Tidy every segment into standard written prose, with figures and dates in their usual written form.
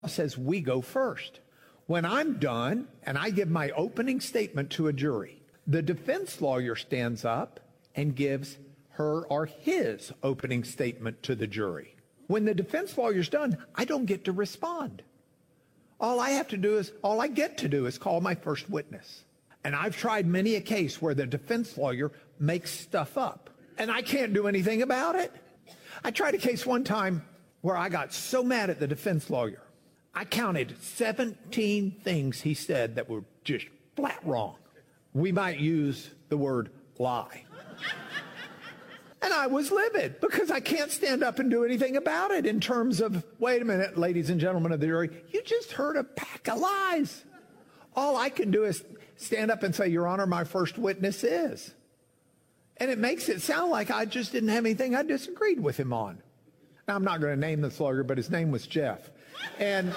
says we go first. When I'm done and I give my opening statement to a jury, the defense lawyer stands up and gives her or his opening statement to the jury. When the defense lawyer's done, I don't get to respond. All I get to do is call my first witness. And I've tried many a case where the defense lawyer makes stuff up, and I can't do anything about it. I tried a case one time where I got so mad at the defense lawyer. I counted 17 things he said that were just flat wrong. We might use the word lie. And I was livid because I can't stand up and do anything about it in terms of, wait a minute, ladies and gentlemen of the jury, you just heard a pack of lies. All I can do is stand up and say, Your Honor, my first witness is. And it makes it sound like I just didn't have anything I disagreed with him on. Now, I'm not going to name this lawyer, but his name was Jeff. And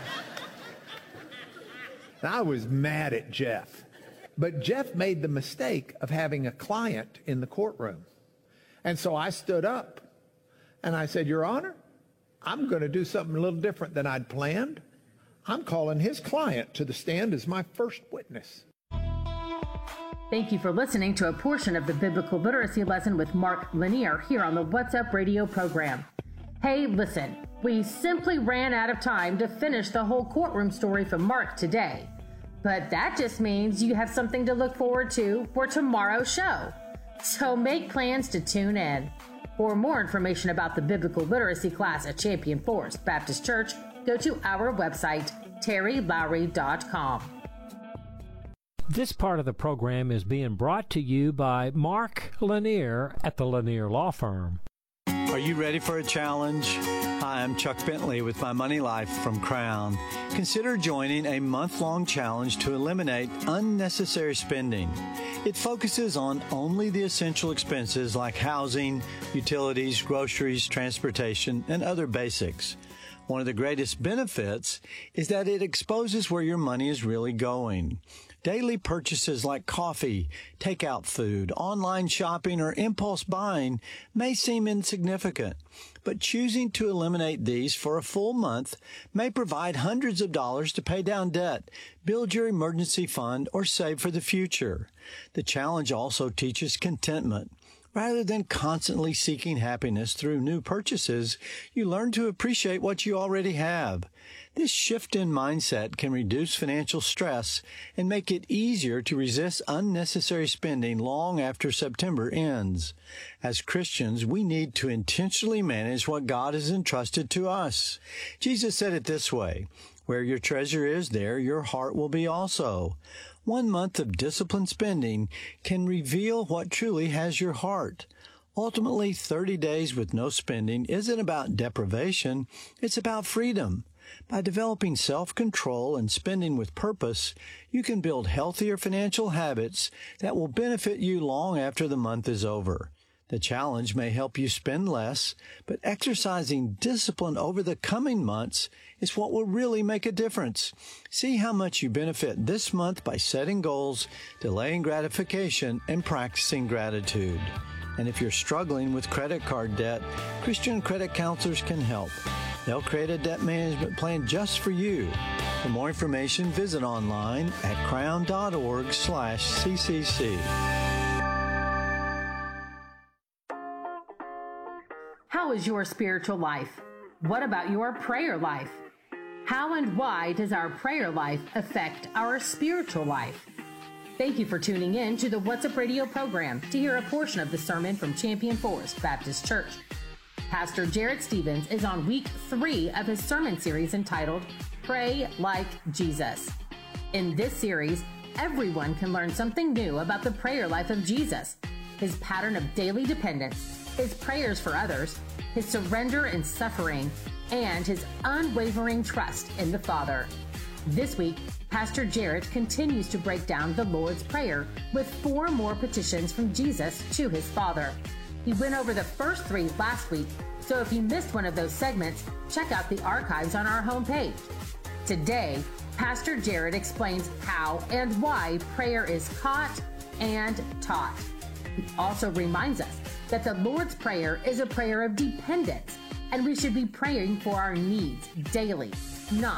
I was mad at Jeff. But Jeff made the mistake of having a client in the courtroom. And so I stood up and I said, Your Honor, I'm going to do something a little different than I'd planned. I'm calling his client to the stand as my first witness. Thank you for listening to a portion of the Biblical Literacy Lesson with Mark Lanier here on the What's Up Radio program. Hey, listen, we simply ran out of time to finish the whole courtroom story from Mark today. But that just means you have something to look forward to for tomorrow's show. So make plans to tune in. For more information about the biblical literacy class at Champion Forest Baptist Church, go to our website, terrylowry.com. This part of the program is being brought to you by Mark Lanier at the Lanier Law Firm. Are you ready for a challenge? Hi, I'm Chuck Bentley with My Money Life from Crown. Consider joining a month-long challenge to eliminate unnecessary spending. It focuses on only the essential expenses like housing, utilities, groceries, transportation, and other basics. One of the greatest benefits is that it exposes where your money is really going. Daily purchases like coffee, takeout food, online shopping, or impulse buying may seem insignificant, but choosing to eliminate these for a full month may provide hundreds of dollars to pay down debt, build your emergency fund, or save for the future. The challenge also teaches contentment. Rather than constantly seeking happiness through new purchases, you learn to appreciate what you already have. This shift in mindset can reduce financial stress and make it easier to resist unnecessary spending long after September ends. As Christians, we need to intentionally manage what God has entrusted to us. Jesus said it this way, "Where your treasure is, there your heart will be also." 1 month of disciplined spending can reveal what truly has your heart. Ultimately, 30 days with no spending isn't about deprivation, it's about freedom. By developing self-control and spending with purpose, you can build healthier financial habits that will benefit you long after the month is over. The challenge may help you spend less, but exercising discipline over the coming months is what will really make a difference. See how much you benefit this month by setting goals, delaying gratification, and practicing gratitude. And if you're struggling with credit card debt, Christian credit counselors can help. They'll create a debt management plan just for you. For more information, visit online at crown.org/CCC. How is your spiritual life? What about your prayer life? How and why does our prayer life affect our spiritual life? Thank you for tuning in to the What's Up Radio program to hear a portion of the sermon from Champion Forest Baptist Church. Pastor Jarrett Stevens is on week 3 of his sermon series entitled Pray Like Jesus. In this series, everyone can learn something new about the prayer life of Jesus, his pattern of daily dependence, his prayers for others, his surrender and suffering, and his unwavering trust in the Father. This week, Pastor Jarrett continues to break down the Lord's Prayer with 4 more petitions from Jesus to his Father. He went over the first 3 last week, so if you missed one of those segments, check out the archives on our homepage. Today, Pastor Jarrett explains how and why prayer is caught and taught. He also reminds us that the Lord's Prayer is a prayer of dependence, and we should be praying for our needs daily. not